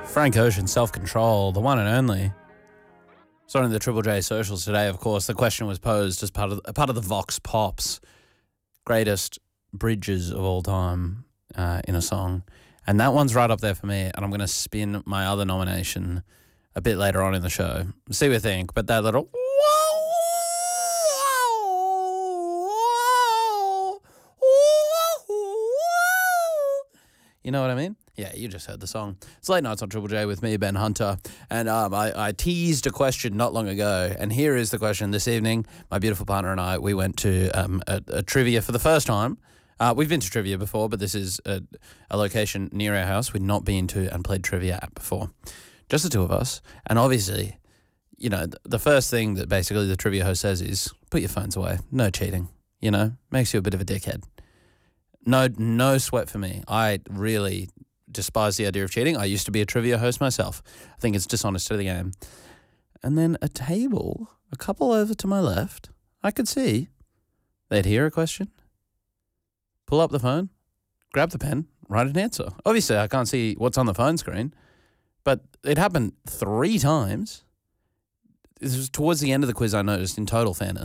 Frank Ocean, Self-Control, the one and only. So on the Triple J socials today, of course, the question was posed as part of the Vox Pops greatest bridges of all time in a song. And that one's right up there for me, and I'm going to spin my other nomination a bit later on in the show. See what you think, but that little... You know what I mean? Yeah, you just heard the song. It's Late Nights on Triple J with me, Ben Hunter. And I teased a question not long ago, and here is the question this evening. My beautiful partner and I, we went to a trivia for the first time. We've been to trivia before, but this is a location near our house we'd not been to and played trivia at before. Just the two of us. And obviously, you know, the first thing that basically the trivia host says is, put your phones away. No cheating. You know, makes you a bit of a dickhead. No sweat for me. I really despise the idea of cheating. I used to be a trivia host myself. I think it's dishonest to the game. And then a table, a couple over to my left, I could see they'd hear a question, pull up the phone, grab the pen, write an answer. Obviously, I can't see what's on the phone screen, but it happened 3 times. This was towards the end of the quiz, I noticed, in total fairness.